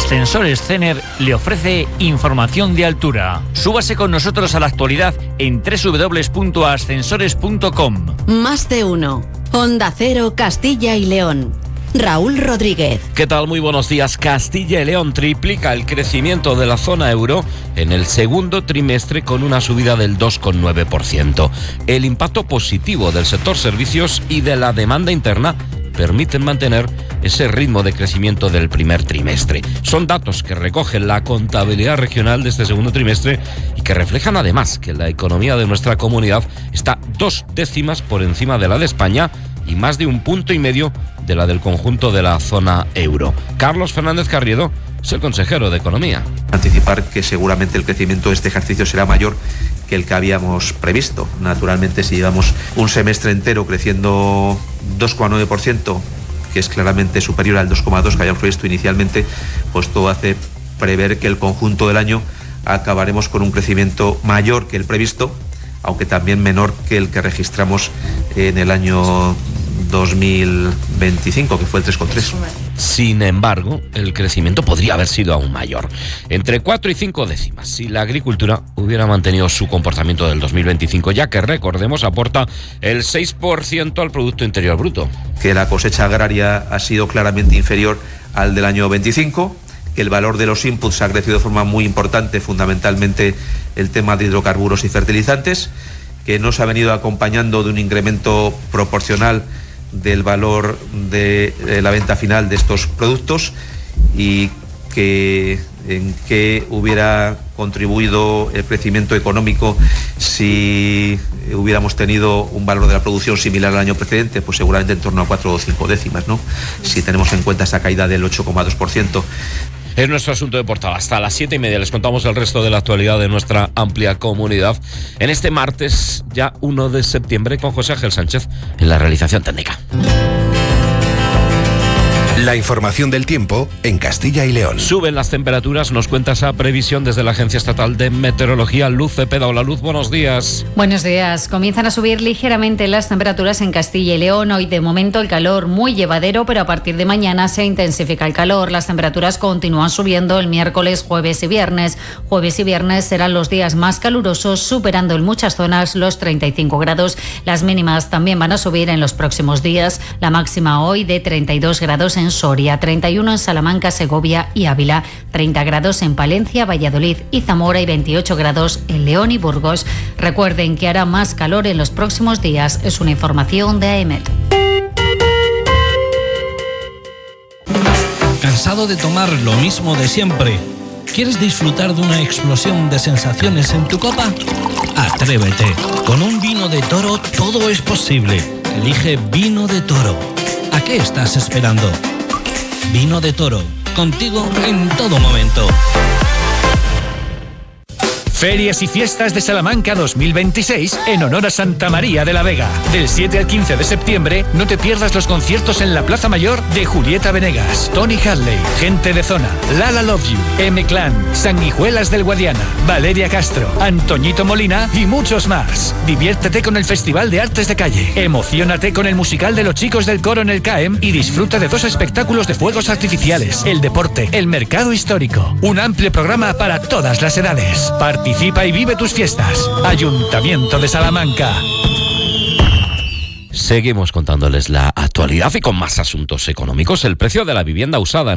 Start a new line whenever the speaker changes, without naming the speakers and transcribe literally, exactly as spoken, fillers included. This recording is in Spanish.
Ascensores Cener le ofrece información de altura. Súbase con nosotros a la actualidad en doble u doble u doble u punto ascensores punto com.
Más de uno. Onda Cero, Castilla y León. Raúl Rodríguez.
¿Qué tal? Muy buenos días. Castilla y León triplica el crecimiento de la zona euro en el segundo trimestre con una subida del dos coma nueve por ciento. El impacto positivo del sector servicios y de la demanda interna permiten mantener ese ritmo de crecimiento del primer trimestre. Son datos que recoge la contabilidad regional de este segundo trimestre y que reflejan además que la economía de nuestra comunidad está dos décimas por encima de la de España y más de un punto y medio de la del conjunto de la zona euro. Carlos Fernández Carriedo es el consejero de Economía.
Anticipar que seguramente el crecimiento de este ejercicio será mayor que el que habíamos previsto. Naturalmente, si llevamos un semestre entero creciendo dos coma nueve por ciento, que es claramente superior al dos coma dos por ciento que habíamos previsto inicialmente, pues todo hace prever que el conjunto del año acabaremos con un crecimiento mayor que el previsto, aunque también menor que el que registramos en el año dos mil veinticinco, que fue el tres coma tres.
Sin embargo, el crecimiento podría haber sido aún mayor, entre cuatro y cinco décimas, si la agricultura hubiera mantenido su comportamiento del dos mil veinticinco, ya que, recordemos, aporta el seis por ciento al Producto Interior Bruto.
Que la cosecha agraria ha sido claramente inferior al del año veinticinco, que el valor de los inputs ha crecido de forma muy importante, fundamentalmente el tema de hidrocarburos y fertilizantes, que no se ha venido acompañando de un incremento proporcional del valor de la venta final de estos productos y que en qué hubiera contribuido el crecimiento económico si hubiéramos tenido un valor de la producción similar al año precedente, pues seguramente en torno a cuatro o cinco décimas, ¿no? Si tenemos en cuenta esa caída del ocho coma dos por ciento.
Es nuestro asunto de portada. Hasta las siete y media les contamos el resto de la actualidad de nuestra amplia comunidad en este martes, ya uno de septiembre, con José Ángel Sánchez en la realización técnica.
La información del tiempo en Castilla y León.
Suben las temperaturas, nos cuenta esa previsión desde la Agencia Estatal de Meteorología. Luz Cepeda. Hola, Luz, buenos días.
Buenos días. Comienzan a subir ligeramente las temperaturas en Castilla y León. Hoy de momento el calor muy llevadero, pero a partir de mañana se intensifica el calor. Las temperaturas continúan subiendo el miércoles, jueves y viernes. Jueves y viernes serán los días más calurosos, superando en muchas zonas los treinta y cinco grados. Las mínimas también van a subir en los próximos días. La máxima hoy de treinta y dos grados en Soria, treinta y uno en Salamanca, Segovia y Ávila, treinta grados en Palencia, Valladolid y Zamora y veintiocho grados en León y Burgos. Recuerden que hará más calor en los próximos días. Es una información de A E M E T.
¿Cansado de tomar lo mismo de siempre? ¿Quieres disfrutar de una explosión de sensaciones en tu copa? Atrévete. Con un vino de Toro todo es posible. Elige Vino de Toro. ¿A qué estás esperando? Vino de Toro, contigo en todo momento.
Ferias y Fiestas de Salamanca dos mil veintiséis en honor a Santa María de la Vega. Del siete al quince de septiembre no te pierdas los conciertos en la Plaza Mayor de Julieta Venegas, Tony Hadley, Gente de Zona, Lala Love You, M-Clan, Sanguijuelas del Guadiana, Valeria Castro, Antoñito Molina y muchos más. Diviértete con el Festival de Artes de Calle. Emociónate con el musical de los chicos del coro en el C A E M y disfruta de dos espectáculos de fuegos artificiales, el deporte, el mercado histórico. Un amplio programa para todas las edades. Participa y vive tus fiestas. Ayuntamiento de Salamanca.
Seguimos contándoles la actualidad y con más asuntos económicos. El precio de la vivienda usada en